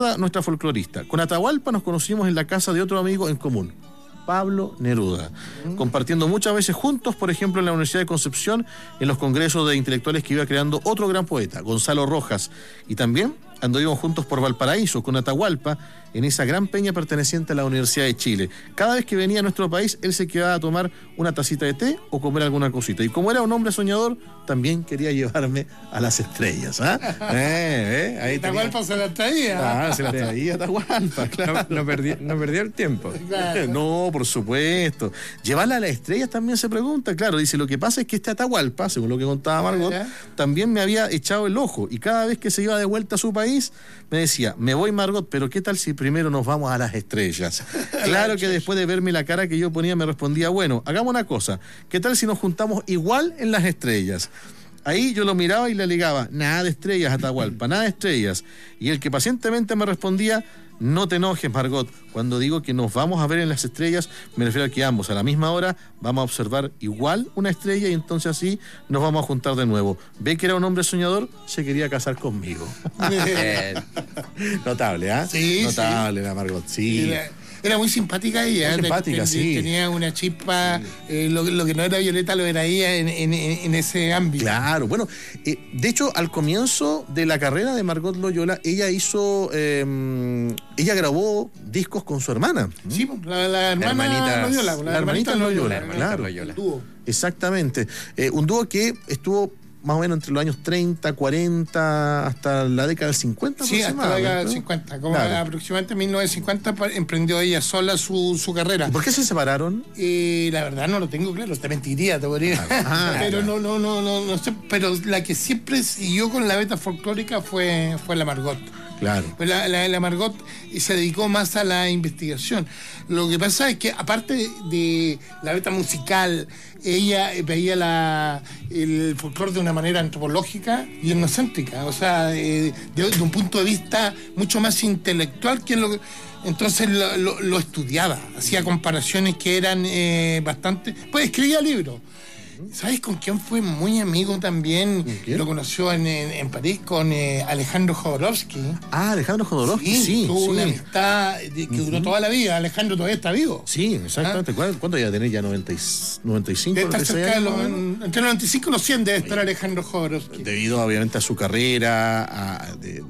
nuestra folclorista. Con Atahualpa nos conocimos en la casa de otro amigo en común, Pablo Neruda, compartiendo muchas veces juntos, por ejemplo, en la Universidad de Concepción, en los congresos de intelectuales que iba creando otro gran poeta, Gonzalo Rojas, y también anduvimos juntos por Valparaíso, con Atahualpa, en esa gran peña perteneciente a la Universidad de Chile. Cada vez que venía a nuestro país, él se quedaba a tomar una tacita de té o comer alguna cosita. Y como era un hombre soñador, también quería llevarme a las estrellas. Ahí Atahualpa se las traía. Se las traía Atahualpa, claro. No perdió el tiempo. Claro. No, por supuesto. Llevarla a las estrellas también se pregunta, claro. Dice, lo que pasa es que este Atahualpa, según lo que contaba Margot, también me había echado el ojo. Y cada vez que se iba de vuelta a su país, me decía, me voy, Margot, pero ¿qué tal si primero nos vamos a las estrellas? Claro que después de verme la cara que yo ponía, me respondía, bueno, hagamos una cosa, ¿qué tal si nos juntamos igual en las estrellas? Ahí yo lo miraba y le alegaba, nada de estrellas, Atahualpa, nada de estrellas. Y el que pacientemente me respondía, no te enojes, Margot, cuando digo que nos vamos a ver en las estrellas, me refiero a que ambos a la misma hora vamos a observar igual una estrella y entonces así nos vamos a juntar de nuevo. Ve que era un hombre soñador, se quería casar conmigo. Notable, ¿ah? Sí, notable, la Margot, sí. Era muy simpática ella. Muy simpática, sí. Tenía una chispa, lo que no era Violeta lo era ella en ese ámbito. Claro, bueno, de hecho, al comienzo de la carrera de Margot Loyola, ella grabó discos con su hermana. Sí, la hermanita Loyola. La hermanita Loyola, claro. Dúo. Exactamente. Un dúo que estuvo más o menos entre los años 30, 40, hasta la década del 50. Sí, hasta la década del 50. Como aproximadamente en 1950 emprendió ella sola su carrera. ¿Y por qué se separaron? La verdad no lo tengo claro, te mentiría, te podría. Pero no sé. Pero la que siempre siguió con la beta folclórica fue la Margot. Claro. Pues la Margot se dedicó más a la investigación. Lo que pasa es que, aparte de la beta musical, ella veía el folclore de una manera antropológica y etnocéntrica, o sea, de un punto de vista mucho más intelectual que lo que. Entonces lo estudiaba, hacía comparaciones que eran bastante. Pues escribía libros. ¿Sabes con quién fue muy amigo también? Lo conoció en París con Alejandro Jodorowsky. Alejandro Jodorowsky, sí. Tuvo una amistad que duró toda la vida. Alejandro todavía está vivo. Sí, exactamente. ¿Cuánto ya tenés? ¿Ya 95? Debe estar cerca entre los 95 y los 100 debe estar Alejandro Jodorowsky. Debido, obviamente, a su carrera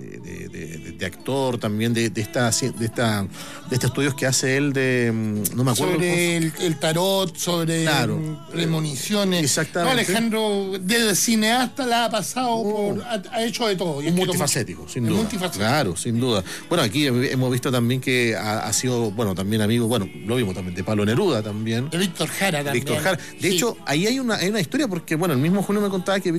de actor, también de estos estudios que hace él no me acuerdo. Sobre el tarot, sobre premoniciones. Exactamente. Alejandro, desde cineasta, la ha pasado ha hecho de todo. Un multifacético, sin duda. Claro, sin duda. Bueno, aquí hemos visto también que ha sido, bueno, también amigo, bueno, lo vimos también de Pablo Neruda también. De Víctor Jara también. De hecho, ahí hay una historia porque, bueno, el mismo Julio me contaba que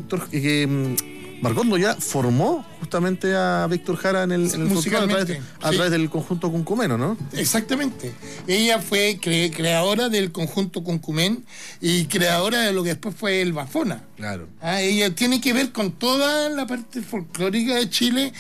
Margot Loyola formó justamente a Víctor Jara en el folclore a través del conjunto Cuncumeno, ¿no? Exactamente. Ella fue creadora del conjunto Cuncumén y creadora de lo que después fue el Bafona. Claro. Ella tiene que ver con toda la parte folclórica de Chile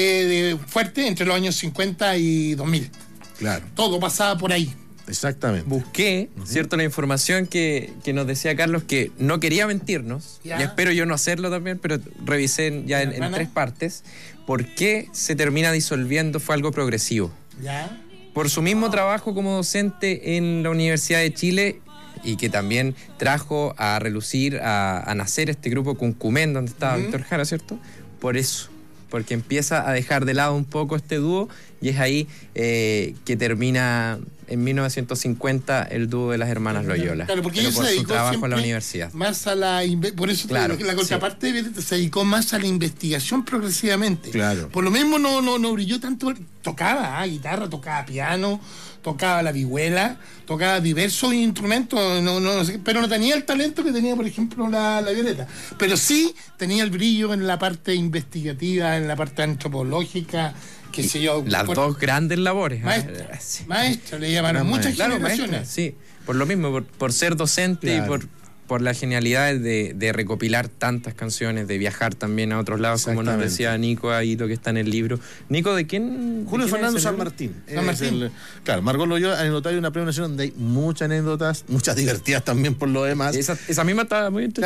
fuerte entre los años 50 y 2000. Claro. Todo pasaba por ahí. Exactamente. Busqué, ¿cierto?, la información que nos decía Carlos, que no quería mentirnos, y espero yo no hacerlo también, pero revisé ya en 3 partes. ¿Por qué se termina disolviendo? Fue algo progresivo. ¿Ya? Por su mismo trabajo como docente en la Universidad de Chile, y que también trajo a relucir, a nacer este grupo Cuncumén, donde estaba Víctor Jara, ¿cierto? Por eso, porque empieza a dejar de lado un poco este dúo, y es ahí que termina en 1950 el dúo de las hermanas Loyola. Claro, porque ella por se dedicó su trabajo en la universidad. Más a por eso claro, la contraparte se dedicó más a la investigación progresivamente. Claro. Por lo mismo no brilló tanto. Tocaba guitarra, tocaba piano, tocaba la vihuela, tocaba diversos instrumentos, pero no tenía el talento que tenía, por ejemplo, la Violeta. Pero sí tenía el brillo en la parte investigativa, en la parte antropológica, qué sé yo. Las dos grandes labores. Maestra, le llamaron muchas generaciones. Maestra, sí, por lo mismo, por ser docente, claro, y por la genialidad de recopilar tantas canciones, de viajar también a otros lados, como nos decía Nico ahí, lo que está en el libro. Nico, ¿de quién? Julio Fernando San Martín. Claro, Margot Loyola, anecdotario de una Premio Nacional donde hay muchas anécdotas, muchas divertidas también por lo demás. Esa misma está muy interesante. Claro,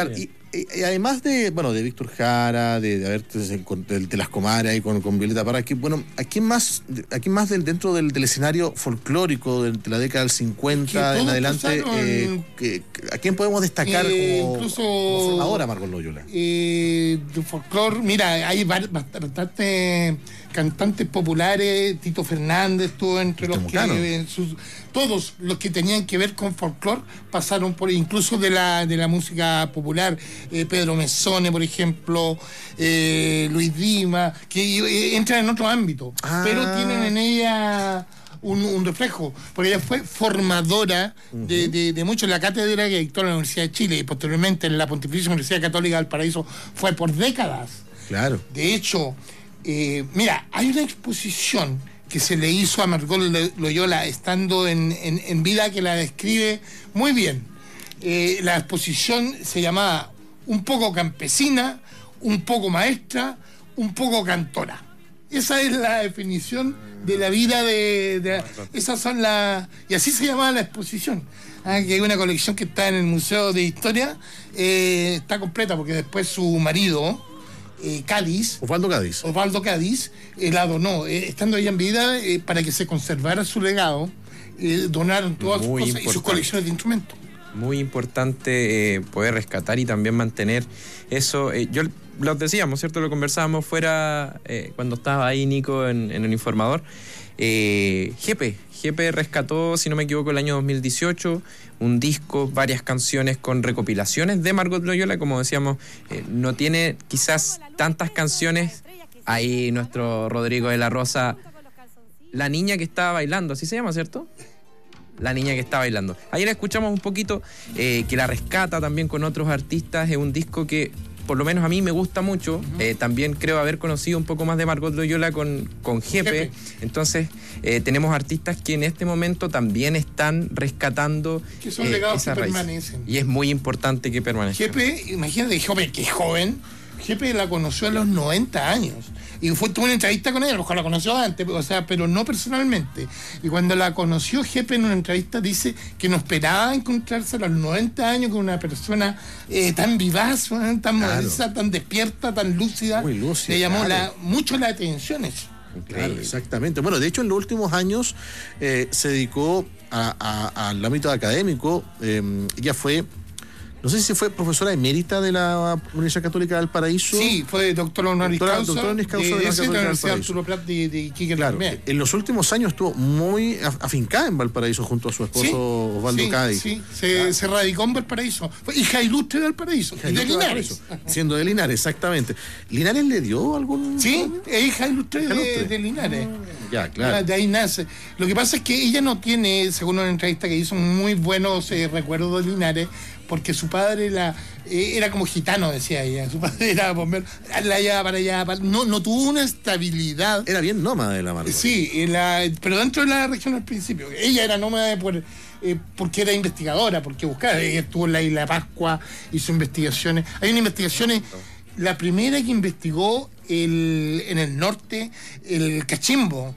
además de Víctor Jara, de las comadres ahí con Violeta Parra, ¿a quién más dentro del escenario folclórico de la década del 50 en adelante, a quién podemos destacar como ahora Margot Loyola? De folclore, mira, hay bastantes cantantes populares. Tito Fernández estuvo entre los que todos los que tenían que ver con folclore pasaron por, incluso de la música popular. Pedro Mezzone, por ejemplo, Luis Dima, que entran en otro ámbito, pero tienen en ella un reflejo, porque ella fue formadora de mucho en la cátedra que dictó en la Universidad de Chile y posteriormente en la Pontificia Universidad Católica del Paraíso, fue por décadas. Claro. De hecho, mira, hay una exposición que se le hizo a Margot Loyola estando en vida, que la describe muy bien. La exposición se llamaba Un poco campesina, un poco maestra, un poco cantora. Esa es la definición de la vida esas son y así se llamaba la exposición. Que hay una colección que está en el Museo de Historia, está completa porque después su marido, Osvaldo Cádiz, la donó, estando ella en vida, para que se conservara su legado. Donaron todas sus cosas y sus colecciones de instrumentos. Muy importante poder rescatar y también mantener eso. Yo lo decíamos, ¿cierto? Lo conversábamos fuera cuando estaba ahí Nico en el Informador. Jepe rescató, si no me equivoco, el año 2018 un disco, varias canciones con recopilaciones de Margot Loyola. Como decíamos, no tiene quizás tantas canciones. Ahí nuestro Rodrigo de la Rosa, La niña que estaba bailando, así se llama, ¿cierto? La niña que está bailando. Ahí la escuchamos un poquito, que la rescata también con otros artistas. Es un disco que por lo menos a mí me gusta mucho. También creo haber conocido un poco más de Margot Loyola con Jepe. Entonces tenemos artistas que en este momento también están rescatando, que son legados que permanecen. Y es muy importante que permanezcan. Jepe, imagínate, Jepe, que es joven. Jepe la conoció a los 90 años. Y tuvo una entrevista con ella, a lo mejor la conoció antes, pero no personalmente. Y cuando la conoció, Jepe en una entrevista dice que no esperaba encontrarse a los 90 años con una persona tan vivaz, tan moderna, tan despierta, tan lúcida. Muy lúcida. Le llamó mucho la atención eso. Claro, exactamente. Bueno, de hecho, en los últimos años se dedicó al ámbito académico. Ella fue... No sé si fue profesora emérita de la Universidad Católica del Paraíso. Sí, fue doctora honoris causa de la Universidad Arturo Prat de Iquique. Claro, en los últimos años estuvo muy afincada en Valparaíso junto a su esposo Osvaldo Cádiz. Sí, se radicó en Valparaíso. Fue hija ilustre de Valparaíso. Y de Linares. Siendo de Linares, exactamente. ¿Linares le dio algún...? Sí, es hija ilustre de Linares. Ya, claro. De ahí nace. Lo que pasa es que ella no tiene, según una entrevista que hizo, muy buenos recuerdos de Linares, porque su padre era como gitano, decía ella. Su padre era bombero, para allá. No tuvo una estabilidad. Era bien nómada de la Margot. Sí, pero dentro de la región al principio. Ella era nómada porque era investigadora, porque buscaba. Ella estuvo en la Isla de Pascua, hizo investigaciones. Hay unas investigaciones. La primera que investigó en el norte, el cachimbo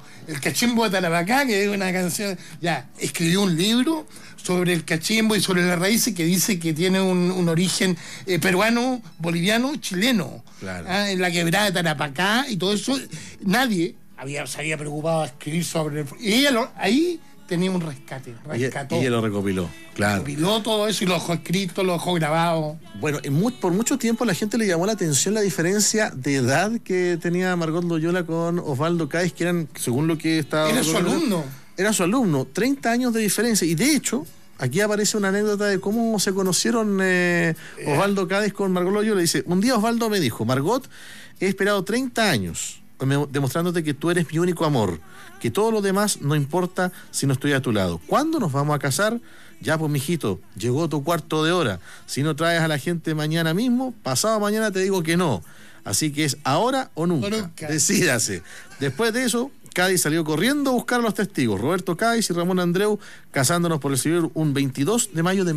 de Tarapacá, que es una canción. Escribió un libro sobre el cachimbo y sobre las raíces, que dice que tiene un origen peruano, boliviano, chileno. Claro. En la quebrada de Tarapacá y todo eso. Nadie se había preocupado de escribir sobre y ella ahí tenía un rescató. Y ella lo recopiló, claro. Recopiló todo eso y lo dejó escrito, lo dejó grabado. Bueno, por mucho tiempo a la gente le llamó la atención la diferencia de edad que tenía Margot Loyola con Osvaldo Cádiz, que eran, según lo que estaba... Era su alumno. Era su alumno, 30 años de diferencia. Y de hecho, aquí aparece una anécdota de cómo se conocieron Osvaldo Cádiz con Margot Loyola. Dice, un día Osvaldo me dijo, Margot, he esperado 30 años demostrándote que tú eres mi único amor, que todo lo demás no importa si no estoy a tu lado. ¿Cuándo nos vamos a casar? Ya pues, mijito, llegó tu cuarto de hora. Si no traes a la gente mañana mismo, pasado mañana te digo que no. Así que es ahora o nunca. Decídase. Después de eso, Cádiz salió corriendo a buscar a los testigos, Roberto Cádiz y Ramón Andreu, casándonos por el civil un 22 de mayo de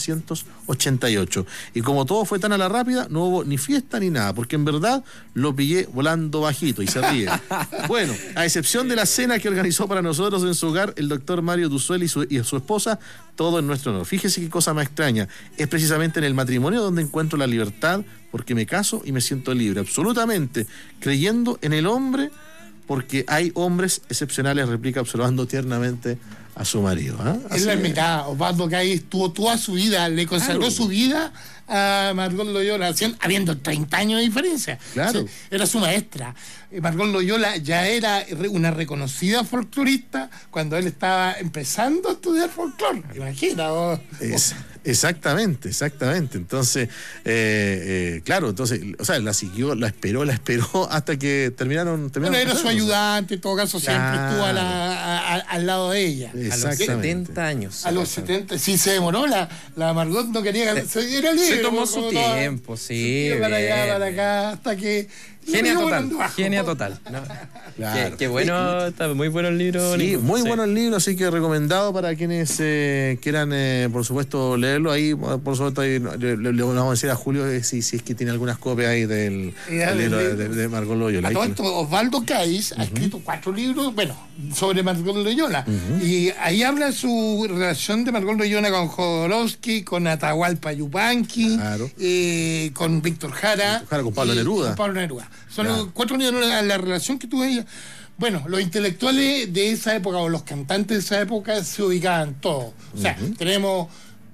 1988. Y como todo fue tan a la rápida, no hubo ni fiesta ni nada, porque en verdad lo pillé volando bajito, y se ríe. Bueno, a excepción de la cena que organizó para nosotros en su hogar el doctor Mario Duzuel y su esposa, todo en nuestro honor. Fíjese qué cosa más extraña, es precisamente en el matrimonio donde encuentro la libertad, porque me caso y me siento libre, absolutamente, creyendo en el hombre, porque hay hombres excepcionales, replica observando tiernamente a su marido. Es la mirada. Osvaldo Cádiz estuvo toda su vida, le consagró su vida a Margot Loyola, habiendo 30 años de diferencia. Claro. O sea, era su maestra. Margot Loyola ya era una reconocida folclorista cuando él estaba empezando a estudiar folclore. Imagina. Exactamente. Entonces, claro, entonces, o sea, la siguió, la esperó hasta que terminaron. Bueno, era su ayudante, en todo caso, siempre estuvo al lado de ella. A los 70 años. A los 70, sí, se demoró. La Margot no quería. Era libre. Se tomó su tiempo, sí. Para allá, para acá, hasta que. Genia total. No. Claro. Qué bueno, está muy bueno el libro. Sí, muy bueno el libro, así que recomendado para quienes quieran, por supuesto, leerlo. Ahí, por supuesto, ahí, le vamos a decir a Julio si es que tiene algunas copias ahí del libro de Margot Loyola. A todo esto, Osvaldo Cádiz ha escrito 4 libros, sobre Margot Loyola. Y ahí habla su relación de Margot Loyola con Jodorowsky, con Atahualpa Yupanqui, claro, con Víctor Jara. Con Pablo Neruda. Son los 4 libros, la relación que tuvo ella. Bueno, los intelectuales de esa época o los cantantes de esa época se ubicaban todos. O sea, tenemos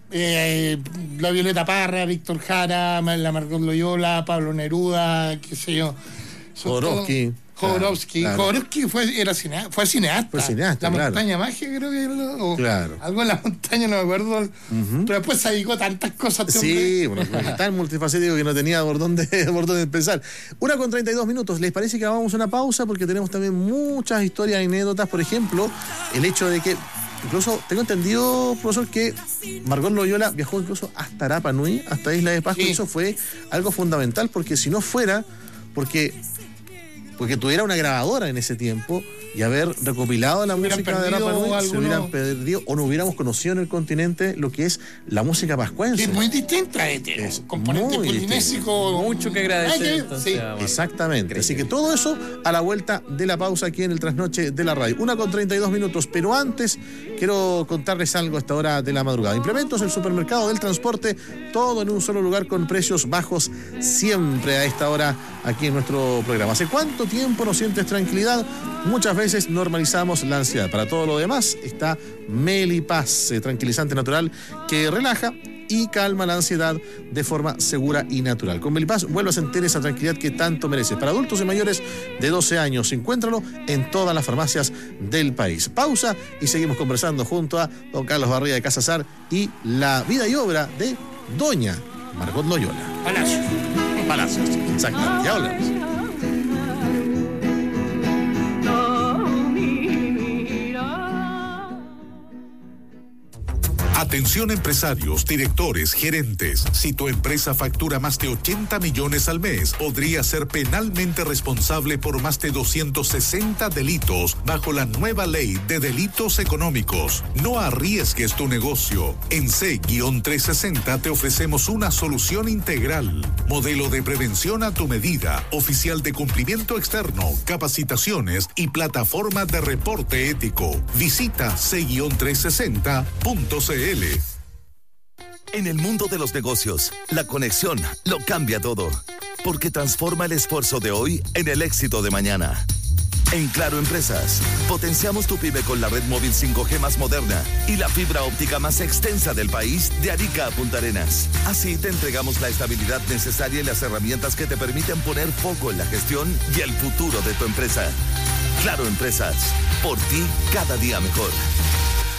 la Violeta Parra, Víctor Jara, la Margot Loyola, Pablo Neruda, qué sé yo. Jodorowsky. Jodorowsky fue cineasta. La montaña mágica, creo que algo en la montaña, no me acuerdo. Pero después se dedicó a tantas cosas. Sí, bueno, tan multifacético que no tenía por dónde empezar. 1:32. ¿Les parece que hagamos una pausa? Porque tenemos también muchas historias, anécdotas. Por ejemplo, el hecho de que incluso tengo entendido, profesor, que Margot Loyola viajó incluso hasta Rapa Nui, hasta Isla de Pascua. Sí. Eso fue algo fundamental, porque si no fuera porque tuviera una grabadora en ese tiempo y haber recopilado la música de Rapa Nui, se hubieran perdido o no hubiéramos conocido en el continente lo que es la música pascuense. Es muy distinta, es componente polinésico. Mucho que agradecer. Sí. Exactamente. Así que todo eso a la vuelta de la pausa aquí en el Trasnoche de la Radio. 1:32. Pero antes quiero contarles algo a esta hora de la madrugada. Implementos, el supermercado del transporte, todo en un solo lugar con precios bajos siempre a esta hora aquí en nuestro programa. ¿Hace cuánto tiempo no sientes tranquilidad? Muchas veces normalizamos la ansiedad. Para todo lo demás está Melipaz, tranquilizante natural que relaja y calma la ansiedad de forma segura y natural. Con Melipaz vuelve a sentir esa tranquilidad que tanto mereces. Para adultos y mayores de 12 años, encuéntralo en todas las farmacias del país. Pausa y seguimos conversando junto a don Carlos Barriga de Casasar y la vida y obra de doña Margot Loyola. Palacios, exacto. Ya hablamos. Atención empresarios, directores, gerentes. Si tu empresa factura más de 80 millones al mes, podría ser penalmente responsable por más de 260 delitos bajo la nueva ley de delitos económicos. No arriesgues tu negocio. En C-360 te ofrecemos una solución integral. Modelo de prevención a tu medida, oficial de cumplimiento externo, capacitaciones y plataforma de reporte ético. Visita C-360.cl. En el mundo de los negocios, la conexión lo cambia todo, porque transforma el esfuerzo de hoy en el éxito de mañana. En Claro Empresas, potenciamos tu pyme con la red móvil 5G más moderna y la fibra óptica más extensa del país, de Arica a Punta Arenas. Así te entregamos la estabilidad necesaria y las herramientas que te permiten poner foco en la gestión y el futuro de tu empresa. Claro Empresas, por ti cada día mejor.